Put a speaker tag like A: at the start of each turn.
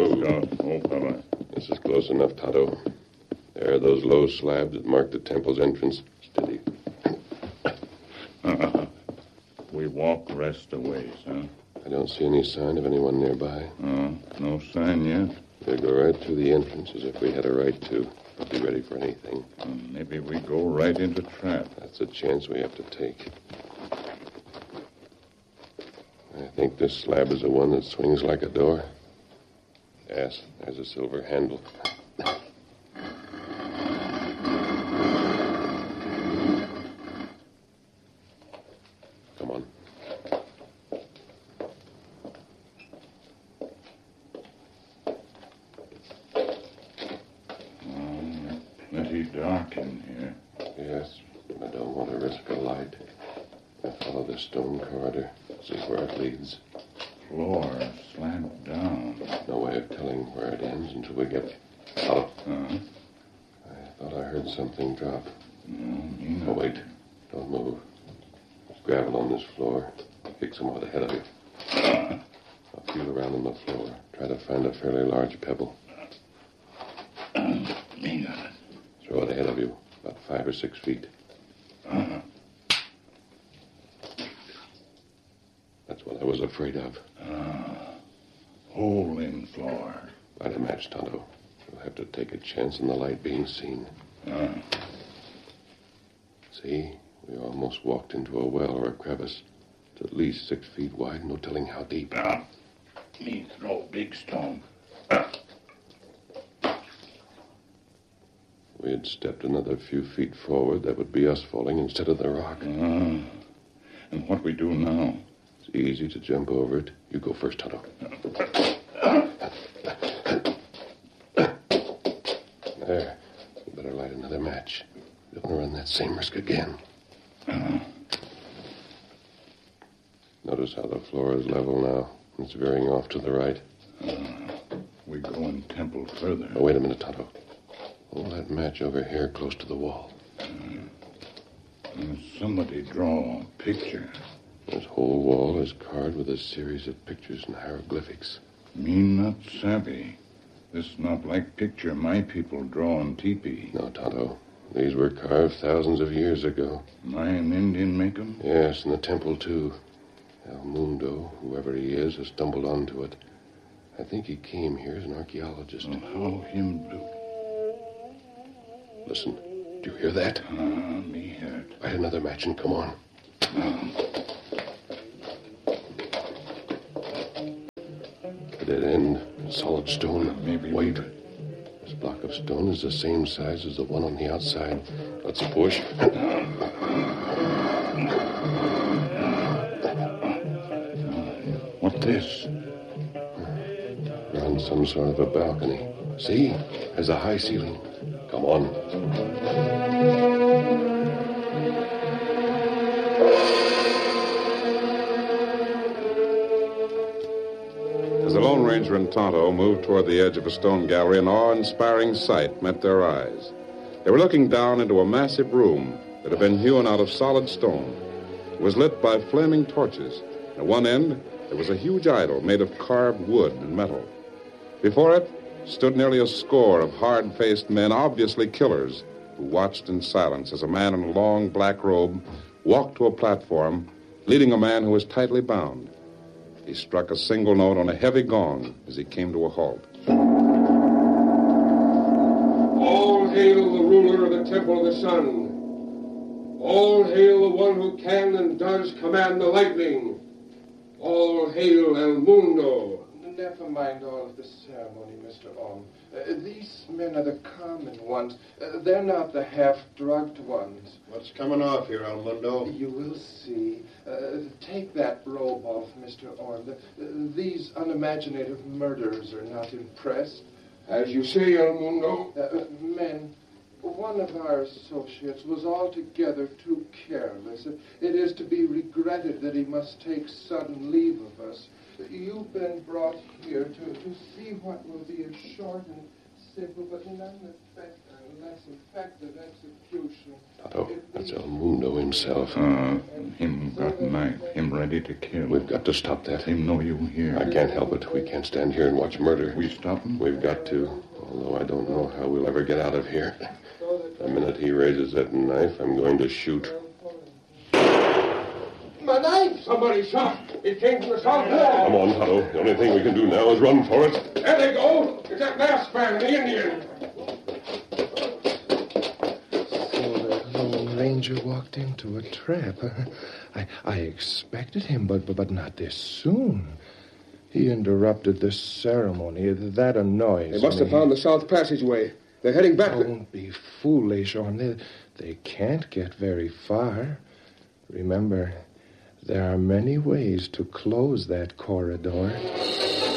A: Scout. Oh, fella.
B: This is close enough, Tonto. There are those low slabs that mark the temple's entrance. Steady.
A: We walk rest a ways, huh?
B: I don't see any sign of anyone nearby.
A: No sign yet?
B: We'll go right through the entrance as if we had a right to. Be ready for anything.
A: Maybe we go right into trap.
B: That's a chance we have to take. I think this slab is the one that swings like a door. Yes, there's a silver handle. Come on.
A: Plenty dark in here.
B: Yes, but I don't want to risk a light. I follow this stone corridor, see where it leads.
A: Floor slant down.
B: No way of telling where it ends until we get out. I thought I heard something drop. Oh, wait. Don't move. There's gravel on this floor. Kick somewhat ahead of you. I'll feel around on the floor. Try to find a fairly large pebble. Throw it ahead of you, about 5 or 6 feet. That's what I was afraid of.
A: Hole in floor.
B: Light a match, Tonto. We'll have to take a chance on the light being seen. See? We almost walked into a well or a crevice. It's at least 6 feet wide, no telling how deep.
A: Me throw big stone.
B: We had stepped another few feet forward. That would be us falling instead of the rock.
A: And what we do now?
B: It's easy to jump over it. You go first, Tonto. There. You better light another match. You don't want to run that same risk again. Notice how the floor is level now. It's veering off to the right.
A: We go in temple further.
B: Oh, wait a minute, Tonto. Hold that match over here close to the wall.
A: Somebody draw a picture.
B: This whole wall is carved with a series of pictures and hieroglyphics.
A: Me not savvy. This not like picture my people draw on teepee.
B: No, Tonto. These were carved thousands of years ago.
A: Mayan Indian make 'em?
B: Yes, in the temple, too. El Mundo, whoever he is, has stumbled onto it. I think he came here as an archaeologist.
A: How him do?
B: Listen, do you hear that?
A: Me hear it.
B: Light another match and come on. A dead end, solid stone.
A: Maybe.
B: Wait. This block of stone is the same size as the one on the outside. Let's push.
A: What this?
B: We're on some sort of a balcony. See? There's a high ceiling. Come on.
C: As the Lone Ranger and Tonto moved toward the edge of a stone gallery, an awe-inspiring sight met their eyes. They were looking down into a massive room that had been hewn out of solid stone. It was lit by flaming torches. At one end, there was a huge idol made of carved wood and metal. Before it stood nearly a score of hard-faced men, obviously killers, who watched in silence as a man in a long black robe walked to a platform, leading a man who was tightly bound. He struck a single note on a heavy gong as he came to a halt.
D: All hail the ruler of the Temple of the Sun. All hail the one who can and does command the lightning. All hail El Mundo.
E: Never mind all of the ceremony, Mr. Orm. These men are the common ones. They're not the half-drugged ones.
F: What's coming off here, El Mundo?
E: You will see. Take that robe off, Mr. Orm. These unimaginative murderers are not impressed.
D: As you say, El Mundo.
E: Men, one of our associates was altogether too careless. It is to be regretted that he must take sudden leave of us. You've been brought here to see what will be a short and simple but less effective execution.
B: Tonto, that's El Mundo himself.
A: Him got knife. Him ready to kill.
B: We've got to stop that.
A: Him know you here.
B: I can't help it. We can't stand here and watch murder.
A: We stop him?
B: We've got to. Although I don't know how we'll ever get out of here. The minute he raises that knife, I'm going to shoot.
E: My knife!
D: Somebody shot. It came from the south wall.
B: Come on, Tonto. The only thing we can do now is run for it.
D: There they go. It's that masked man, the Indian.
E: So the Lone Ranger walked into a trap. I expected him, but not this soon. He interrupted the ceremony. That annoys me.
D: They must have found the south passageway. They're heading back.
E: Don't be foolish, Orm. They can't get very far. Remember, there are many ways to close that corridor.